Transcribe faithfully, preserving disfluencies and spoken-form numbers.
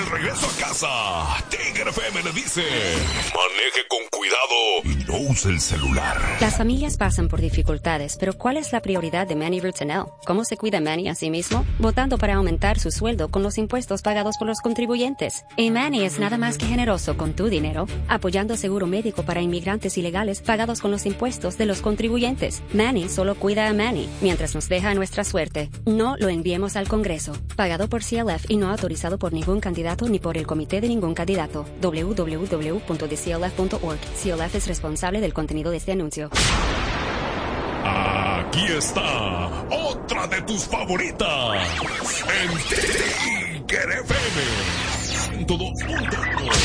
el regreso a casa. Tiger F M le dice: maneje con cuidado y no use el celular. Las familias pasan por dificultades, pero ¿cuál es la prioridad de Manny Roots N L? ¿Cómo se cuida Manny a sí mismo? Votando para aumentar su sueldo con los impuestos pagados por los contribuyentes. Y Manny es nada más que generoso con tu dinero, apoyando seguro médico para inmigrantes ilegales pagados con los impuestos de los contribuyentes. Manny solo cuida a Manny, mientras nos deja a nuestra suerte. No lo enviemos al Congreso. Pagado por C L F y no autorizado por ningún candidato ni por el comité de ningún candidato. doble u doble u doble u punto d c l f punto org. C L F es responsable del contenido de este anuncio. Aquí está otra de tus favoritas. En Tiger F M ciento dos punto uno.